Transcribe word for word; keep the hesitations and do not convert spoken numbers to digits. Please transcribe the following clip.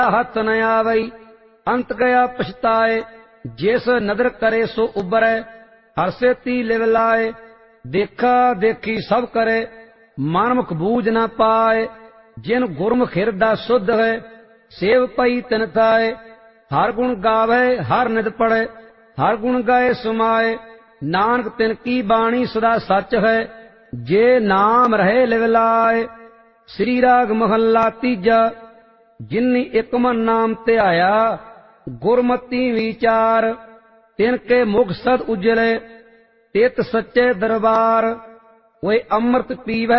हथ न आवई अंत गया पछताए। जिस नदर करे सो उबरै हरसे ती लिव लाए। देखा देखी सब करे मनमुख बूझ न पाए। जिन गुरमुख हिरदा शुद्ध है सेव पई तिन ताए। हर गुण गावे हर नित पढ़े हर गुण गाए सुमाए। नानक तिन की बाणी सदा सच है जे नाम रहे लिव लाए। श्री राग महला तीजा। जिन्नी एक मन नाम ध्याया गुरमति विचार। तिनके मुख सद उजले तित सच्चे दरबार। वे अमृत पीवै